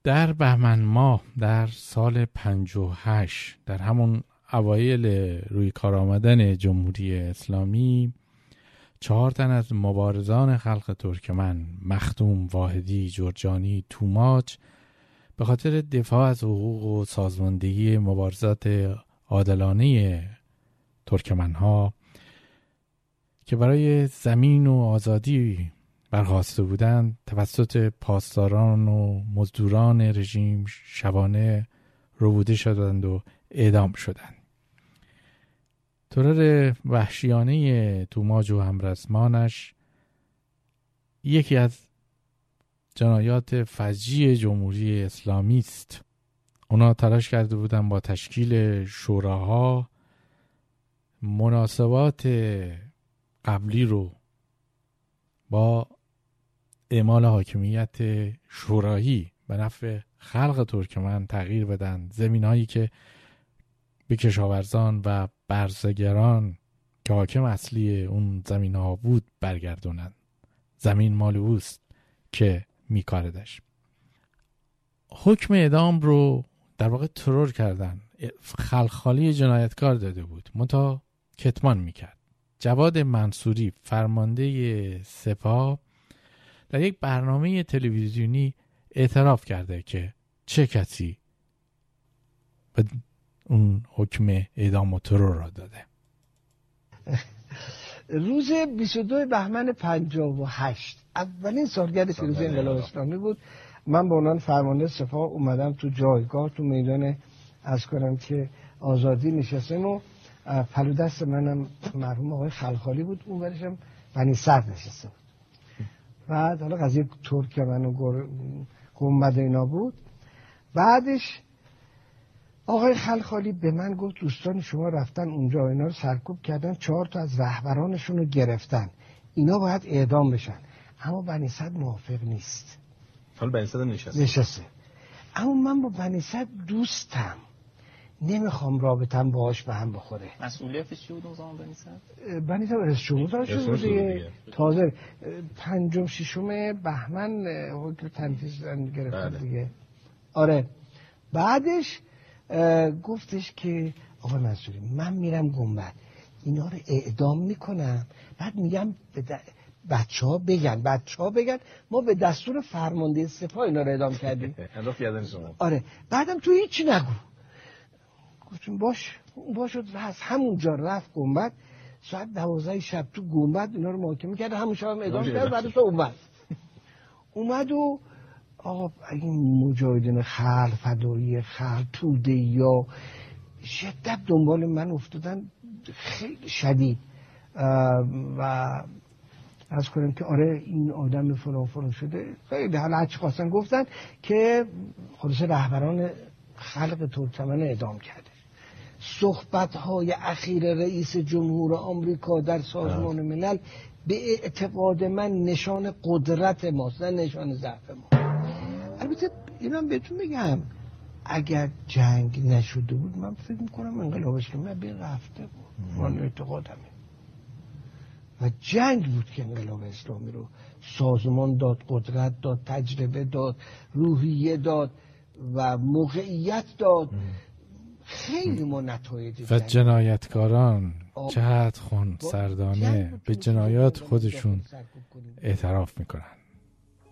در بهمن ماه در سال 58 در همون اوایل روی کار آمدن جمهوری اسلامی 4 تن از مبارزان خلق ترکمن، مخدوم، واحدی، جرجانی، توماچ، به خاطر دفاع از حقوق و سازماندهی مبارزات عادلانه ترکمنها که برای زمین و آزادی برخاسته بودند، توسط پاسداران و مزدوران رژیم شبانه ربوده شدند و اعدام شدند. ترور وحشیانه توماج و همرسمانش یکی از جنایات فجیع جمهوری اسلامی است. اونا تلاش کرده بودن با تشکیل شوراها مناسبات قبلی رو با اعمال حاکمیت شورایی به نفع خلق ترکمن تغییر بدن. زمینهایی که به کشاورزان و برزگران که حاکم اصلی اون زمین ها بود برگردونن. زمین مال اوست که میکاردش. حکم اعدام رو در واقع ترور کردن، خلخالی جنایتکار داده بود، منتها کتمان میکرد. جواد منصوری فرمانده سپاه در یک برنامه تلویزیونی اعتراف کرده که چه کسی به اون حکم اعدام و ترور را داده. روز 22 بهمن 58 اولین سالگرد پیروزی انقلاب اسلامی بود. من به عنوان فرمانده سپاه اومدم تو جایگاه، تو میدان از کنم که آزادی نشستم و پلو دست منم مرحوم آقای خلخالی بود، اون برشم بنی صدر نشسته بود. بعد حالا قضیه ترکمن و گنبد اینا بود. بعدش آقای خلخالی به من گفت دوستان شما رفتن اونجا اینا رو سرکوب کردن، 4 تا از رهبرانشون رو گرفتن، اینا باید اعدام بشن. اما بنی صدر موافق نیست. حالا بنی صدر نشسته. اما من با بنی صدر دوستم، نمیخوام رابطم باهاش به هم بخوره. مسئولیتش چی بود اون زمان بنی صدر؟ بنی صدر رئیس جمهور شد دیگه. تازه 5 و 6 بهمن حکم تنفیذ گرفت دیگه. آره. بعدش گفتش که آقا منصوری من میرم گنبد اینا رو اعدام میکنم، بعد میگم بچه ها بگن ما به دستور فرمانده سپاه اینا رو اعدام کردیم. آره. بعدم تو هیچی نگو. گفتم باش از همونجا رفت گنبد. ساعت 12 شب تو گنبد اینا رو محاکمه کرد، همون شب هم اعدام کرد. بعد تو اومد و آقا این مجاهدین خلق، فدایی خلق، توده یا شدت دنبال من افتادن خیلی شدید و از کنم که آره این آدم فلان شده. خیلی حالا هرچی خواستن گفتن که خلاص رهبران خلق ترکمن اعدام کرده. صحبت‌های اخیر رئیس جمهور آمریکا در سازمان ملل به اعتقاد من نشان قدرت ماست، نه نشان ضعف ما. البته اینم بهتون بگم اگر جنگ نشده بود من فکر میکنم انقلابش که من بین رفته بود. من اعتقادمه و جنگ بود که انقلاب اسلامی رو سازمان داد، قدرت داد، تجربه داد، روحیه داد و موقعیت داد. خیلی ما نتایج و جنایتکاران جهت خون سردانه به جنایات خودشون اعتراف میکنن.